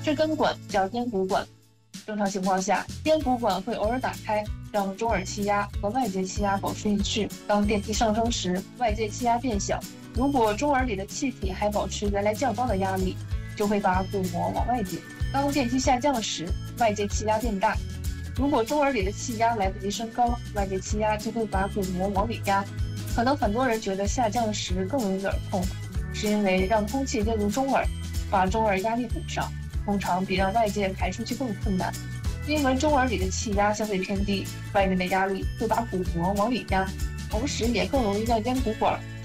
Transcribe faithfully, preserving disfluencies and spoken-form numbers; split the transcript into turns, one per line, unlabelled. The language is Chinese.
这根管叫咽鼓管。正常情况下，咽鼓管会偶尔打开，让中耳气压和外界气压保持一致。当电梯上升时，外界气压变小，如果中耳里的气体还保持原来较高的压力，就会把鼓膜往外顶。当电梯下降时，外界气压变大，如果中耳里的气压来不及升高，外界气压就会把鼓膜往里压。可能很多人觉得下降时更容易耳痛，是因为让空气进入中耳，把中耳压力补上，通常比让外界排出去更困难。因为中耳里的气压相对偏低，外面的压力会把鼓膜往里压，同时也更容易让咽鼓管